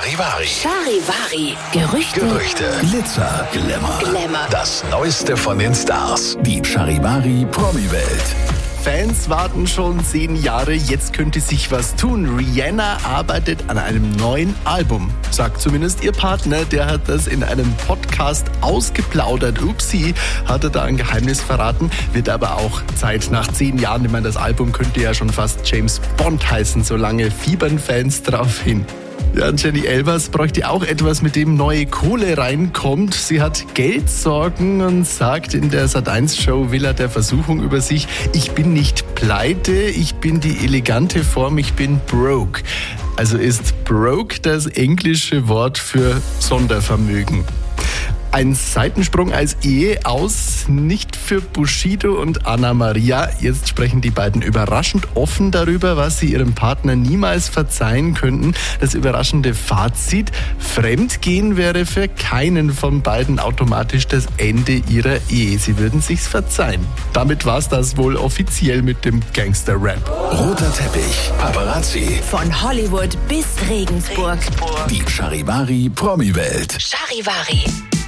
Charivari. Charivari. Gerüchte. Glitzer, Glamour. Das Neueste von den Stars. Die Charivari Promi-Welt. Fans warten schon 10 Jahre, jetzt könnte sich was tun. Rihanna arbeitet an einem neuen Album, sagt zumindest ihr Partner. Der hat das in einem Podcast ausgeplaudert. Upsi, hat er da ein Geheimnis verraten. Wird aber auch Zeit nach 10 Jahren. Ich meine, das Album könnte ja schon fast James Bond heißen, so lange fiebern Fans drauf hin. Ja, Jenny Elvers bräuchte auch etwas, mit dem neue Kohle reinkommt. Sie hat Geldsorgen und sagt in der Sat.1-Show Villa der Versuchung über sich: Ich bin nicht pleite, ich bin die elegante Form, ich bin broke. Also ist broke das englische Wort für Sondervermögen. Ein Seitensprung als Ehe aus, nicht für Bushido und Anna Maria. Jetzt sprechen die beiden überraschend offen darüber, was sie ihrem Partner niemals verzeihen könnten. Das überraschende Fazit: Fremdgehen wäre für keinen von beiden automatisch das Ende ihrer Ehe. Sie würden sich's verzeihen. Damit war's das wohl offiziell mit dem Gangster-Rap. Roter Teppich, Paparazzi. Von Hollywood bis Regensburg. Die Charivari Promi-Welt. Charivari.